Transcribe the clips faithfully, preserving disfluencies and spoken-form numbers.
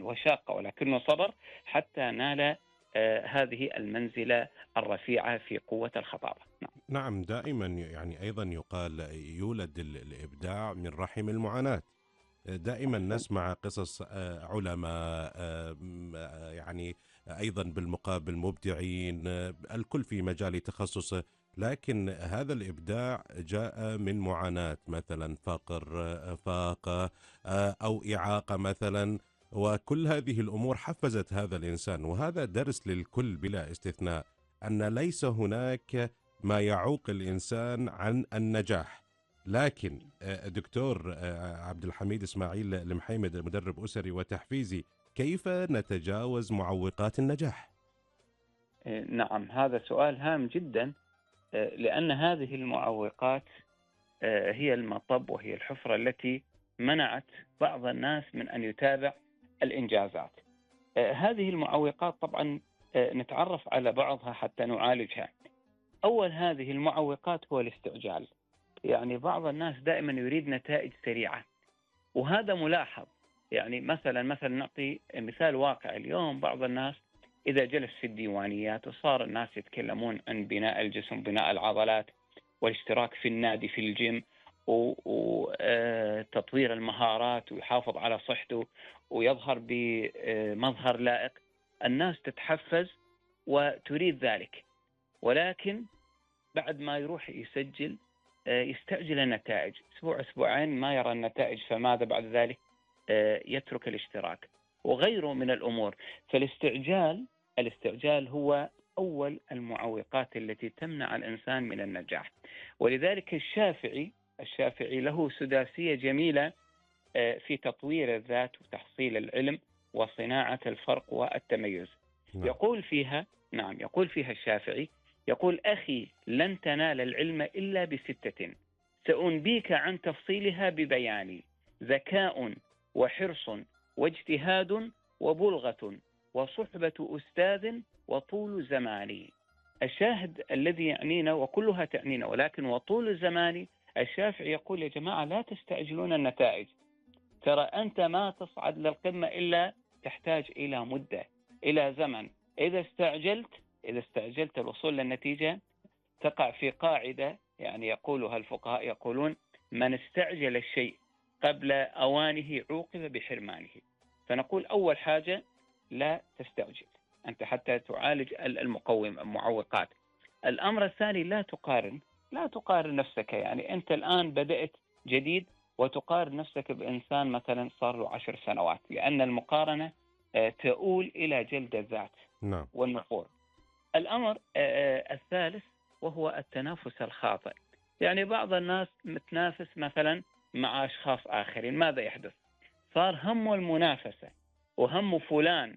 وشاقة، ولكنه صبر حتى نال آه، هذه المنزلة الرفيعة في قوة الخطابة. نعم. نعم، دائما يعني أيضا يقال يولد ال- الإبداع من رحم المعاناة. دائما أحسن. نسمع قصص آه، علماء، آه، م- آه، يعني أيضا بالمقابل مبدعين، آه، الكل في مجال تخصصه، لكن هذا الإبداع جاء من معاناة، مثلا فقر، آه، فاقة، آه، أو إعاقة مثلا، وكل هذه الأمور حفزت هذا الإنسان. وهذا درس للكل بلا استثناء، أن ليس هناك ما يعوق الإنسان عن النجاح. لكن آه، دكتور آه، عبد الحميد إسماعيل المحيمد، مدرب أسري وتحفيزي، كيف نتجاوز معوقات النجاح؟ آه، نعم، هذا سؤال هام جدا. آه، لأن هذه المعوقات آه، هي المطب وهي الحفرة التي منعت بعض الناس من أن يتابع الإنجازات. آه، هذه المعوقات طبعا آه، نتعرف على بعضها حتى نعالجها. أول هذه المعوقات هو الاستعجال. يعني بعض الناس دائما يريد نتائج سريعة، وهذا ملاحظ. يعني مثلا مثلا نعطي مثال واقع. اليوم بعض الناس إذا جلس في الديوانيات وصار الناس يتكلمون عن بناء الجسم، بناء العضلات، والاشتراك في النادي، في الجيم، وتطوير المهارات، ويحافظ على صحته ويظهر بمظهر لائق، الناس تتحفز وتريد ذلك. ولكن بعد ما يروح يسجل آه، يستعجل النتائج، أسبوع أسبوعين ما يرى النتائج، فماذا بعد ذلك؟ آه، يترك الاشتراك وغيره من الأمور. فالاستعجال الاستعجال هو أول المعوقات التي تمنع الإنسان من النجاح. ولذلك الشافعي الشافعي له سداسية جميلة آه، في تطوير الذات وتحصيل العلم وصناعة الفرق والتميز. نعم. يقول فيها نعم يقول فيها الشافعي، يقول: أخي، لن تنال العلم إلا بستة، سأنبيك عن تفصيلها ببياني: ذكاء، وحرص، واجتهاد، وبلغة، وصحبة أستاذ، وطول زمان. الشاهد الذي يعنينا، وكلها تعنينا، ولكن وطول الزمان. الشافعي يقول: يا جماعة، لا تستعجلون النتائج. ترى أنت ما تصعد للقمة إلا تحتاج إلى مدة، إلى زمن. إذا استعجلت إذا استعجلت الوصول للنتيجة تقع في قاعدة، يعني يقولها الفقهاء، يقولون: من استعجل الشيء قبل أوانه عوقب بحرمانه. فنقول أول حاجة: لا تستعجل أنت حتى تعالج المقوم المعوقات. الأمر الثاني: لا تقارن لا تقارن نفسك. يعني أنت الآن بدأت جديد وتقارن نفسك بإنسان مثلا صار له عشر سنوات، لأن المقارنة آه، تؤول إلى جلد الذات نعم. والنفور. الأمر آه، الثالث وهو التنافس الخاطئ. يعني بعض الناس متنافس مثلا مع أشخاص آخرين، ماذا يحدث؟ صار همه المنافسة وهم فلان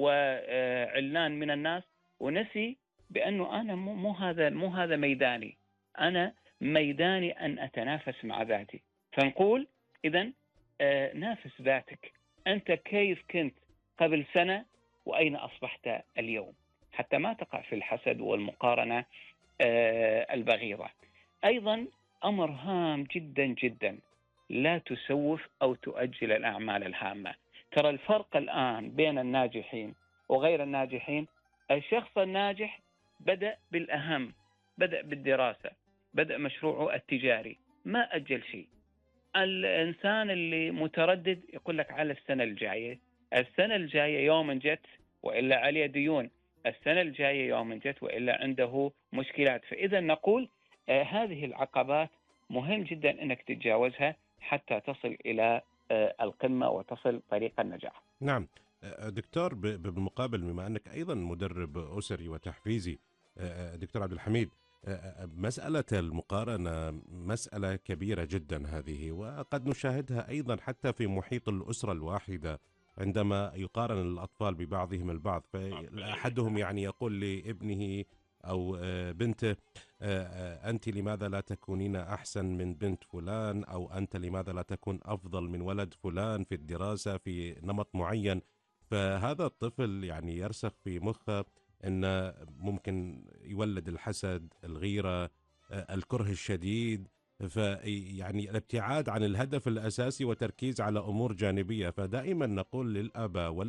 وعلان من الناس، ونسي بأنه أنا مو مو هذا مو هذا ميداني. أنا ميداني أن أتنافس مع ذاتي. فنقول إذن آه، نافس ذاتك. أنت كيف كنت قبل سنة، وأين أصبحت اليوم، حتى ما تقع في الحسد والمقارنة آه، البغيضة. أيضا أمر هام جدا جدا: لا تسوف أو تؤجل الأعمال الهامة. ترى الفرق الآن بين الناجحين وغير الناجحين: الشخص الناجح بدأ بالأهم، بدأ بالدراسة، بدأ مشروعه التجاري، ما أجل شيء. الإنسان اللي متردد يقول لك: على السنة الجاية، السنة الجاية يوم جت وإلا عليه ديون، السنة الجاية يوم جت وإلا عنده مشكلات. فإذا نقول آه هذه العقبات مهم جدا أنك تتجاوزها حتى تصل إلى آه القمة وتصل طريق النجاح. نعم. آه، دكتور، ب- ب- بالمقابل، بما أنك أيضا مدرب أسري وتحفيزي، آه، آه، دكتور عبد الحميد، آه، آه، مسألة المقارنة مسألة كبيرة جدا هذه، وقد نشاهدها أيضا حتى في محيط الأسرة الواحدة، عندما يقارن الأطفال ببعضهم البعض، فأحدهم يعني يقول لابنه أو آه، بنته: آه، آه، أنت لماذا لا تكونين أحسن من بنت فلان، أو أنت لماذا لا تكون أفضل من ولد فلان في الدراسة في نمط معين. فهذا الطفل يعني يرسخ في مخه أن ممكن يولد الحسد، الغيرة، آه، الكره الشديد، فيعني الابتعاد عن الهدف الأساسي وتركيز على أمور جانبية. فدائما نقول للآباء